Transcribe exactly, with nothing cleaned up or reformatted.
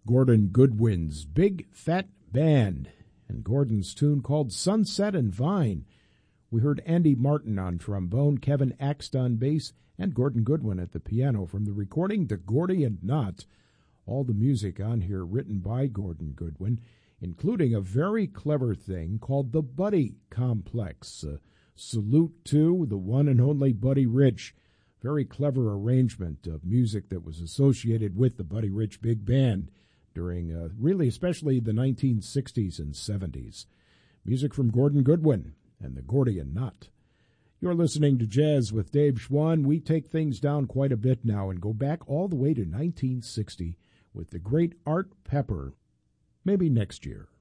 Gordon Goodwin's Big Fat Band, and Gordon's tune called Sunset and Vine. We heard Andy Martin on trombone, Kevin Axt on bass, and Gordon Goodwin at the piano from the recording The Gordian Knot. All the music on here written by Gordon Goodwin, including a very clever thing called the Buddy Complex. Uh, salute to the one and only Buddy Rich. Very clever arrangement of music that was associated with the Buddy Rich Big Band during, uh, really especially the nineteen sixties and seventies. Music from Gordon Goodwin and the Gordian Knot. You're listening to Jazz with Dave Schwann. We take things down quite a bit now and go back all the way to nineteen sixty with the great Art Pepper. Maybe next year.